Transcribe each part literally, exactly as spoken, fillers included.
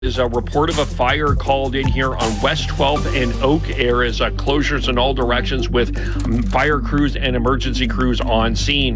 Is a report of a fire called in here on West twelfth and Oak. There is uh, closures in all directions with fire crews and emergency crews on scene.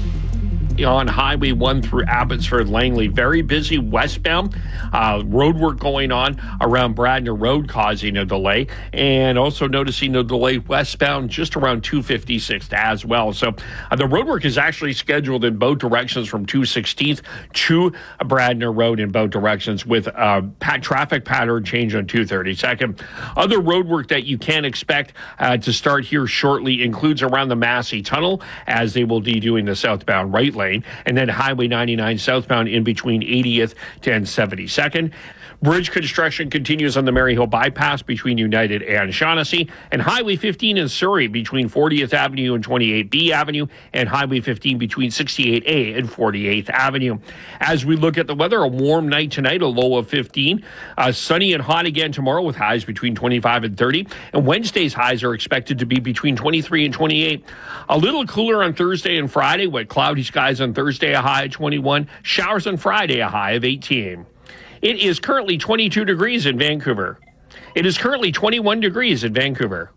On Highway one through Abbotsford Langley, very busy westbound. Uh, road work going on around Bradner Road causing a delay, and also noticing a delay westbound just around two fifty-sixth as well. So uh, the road work is actually scheduled in both directions from two sixteenth to Bradner Road in both directions, with uh, pat- traffic pattern change on two thirty-second. Other road work that you can expect uh, to start here shortly includes around the Massey Tunnel, as they will be doing the southbound right lane. And then Highway ninety-nine southbound in between eightieth and seventy-second. Bridge construction continues on the Maryhill bypass between United and Shaughnessy, and Highway fifteen in Surrey between fortieth Avenue and twenty-eight B Avenue, and Highway fifteen between sixty-eight A and forty-eighth Avenue. As we look at the weather, a warm night tonight, a low of fifteen. Uh, sunny and hot again tomorrow with highs between twenty-five and thirty. And Wednesday's highs are expected to be between twenty-three and twenty-eight. A little cooler on Thursday and Friday, with cloudy skies on Thursday, a high of twenty-one. Showers on Friday, a high of eighteen. It is currently twenty-two degrees in Vancouver. It is currently twenty-one degrees in Vancouver.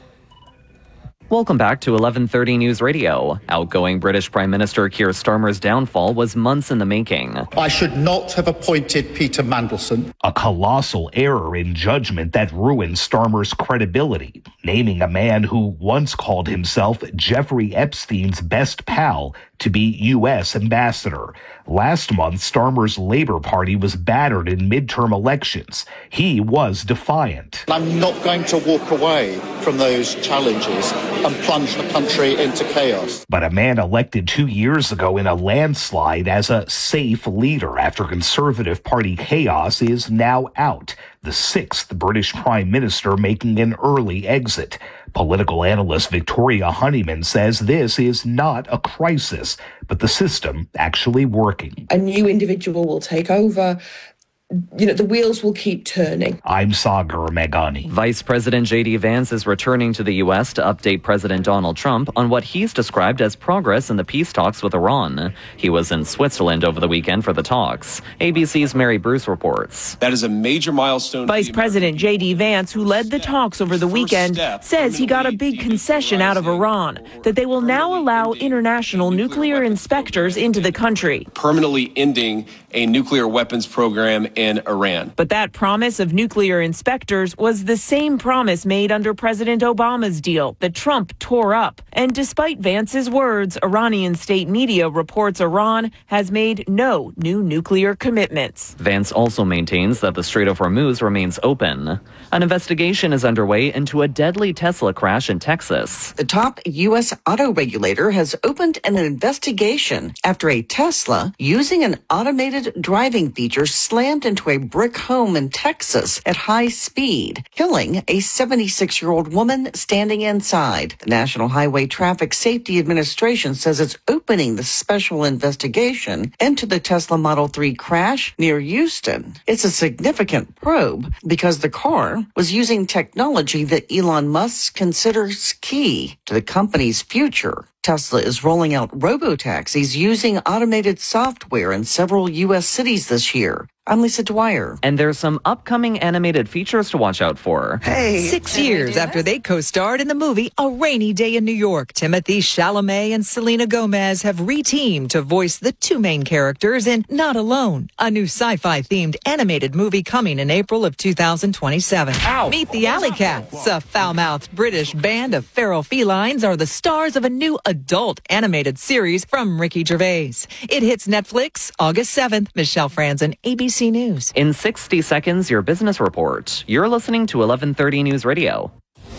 Welcome back to eleven thirty News Radio. Outgoing British Prime Minister Keir Starmer's downfall was months in the making. I should not have appointed Peter Mandelson. A colossal error in judgment that ruined Starmer's credibility, naming a man who once called himself Jeffrey Epstein's best pal to be U S ambassador. Last month, Starmer's Labour Party was battered in midterm elections. He was defiant. I'm not going to walk away from those challenges and plunge the country into chaos. But a man elected two years ago in a landslide as a safe leader after Conservative Party chaos is now out. The sixth British Prime Minister making an early exit. Political analyst Victoria Honeyman says this is not a crisis, but the system actually working. A new individual will take over. You know, the wheels will keep turning. I'm Sagar Meghani. Vice President J D Vance is returning to the U S to update President Donald Trump on what he's described as progress in the peace talks with Iran. He was in Switzerland over the weekend for the talks. A B C's Mary Bruce reports. That is a major milestone. Vice President J D Vance, who led the talks over the weekend, says he got a big concession out of Iran, that they will now allow international nuclear inspectors into the country, permanently ending a nuclear weapons program in Iran. But that promise of nuclear inspectors was the same promise made under President Obama's deal that Trump tore up. And despite Vance's words, Iranian state media reports Iran has made no new nuclear commitments. Vance also maintains that the Strait of Hormuz remains open. An investigation is underway into a deadly Tesla crash in Texas. The top U S auto regulator has opened an investigation after a Tesla using an automated driving feature slammed into a brick home in Texas at high speed, killing a seventy-six-year-old woman standing inside. The National Highway Traffic Safety Administration says it's opening the special investigation into the Tesla Model three crash near Houston. It's a significant probe because the car was using technology that Elon Musk considers key to the company's future. Tesla is rolling out robo-taxis using automated software in several U S cities this year. I'm Lisa Dwyer. And there's some upcoming animated features to watch out for. Hey, Six years after they co-starred in the movie A Rainy Day in New York, Timothée Chalamet and Selena Gomez have re-teamed to voice the two main characters in Not Alone, a new sci-fi themed animated movie coming in April of two thousand twenty-seven. Ow. Meet the Alley Cats, a foul-mouthed British band of feral felines are the stars of a new adult animated series from Ricky Gervais. It hits Netflix August seventh. Michelle Franzen, A B C News. In sixty seconds, your business report. You're listening to eleven thirty News Radio.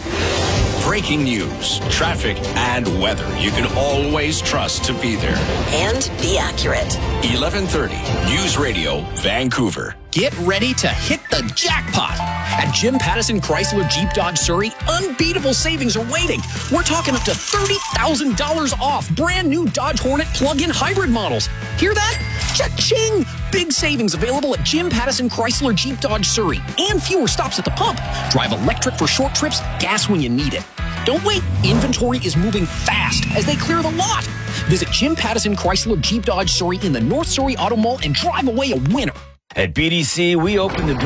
Breaking news, traffic, and weather you can always trust to be there. And be accurate. eleven thirty News Radio, Vancouver. Get ready to hit the jackpot. At Jim Pattison Chrysler Jeep Dodge Surrey, unbeatable savings are waiting. We're talking up to thirty thousand dollars off brand new Dodge Hornet plug-in hybrid models. Hear that? Cha-ching! Big savings available at Jim Pattison Chrysler Jeep Dodge Surrey, and fewer stops at the pump. Drive electric for short trips, gas when you need it. Don't wait. Inventory is moving fast as they clear the lot. Visit Jim Pattison Chrysler Jeep Dodge Surrey in the North Surrey Auto Mall and drive away a winner. At B D C, we open the door